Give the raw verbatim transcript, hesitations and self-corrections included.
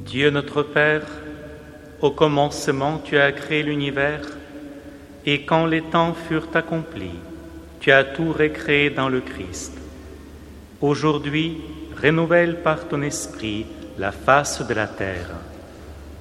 Dieu notre Père, au commencement tu as créé l'univers, et quand les temps furent accomplis, tu as tout recréé dans le Christ. Aujourd'hui, renouvelle par ton esprit la face de la terre.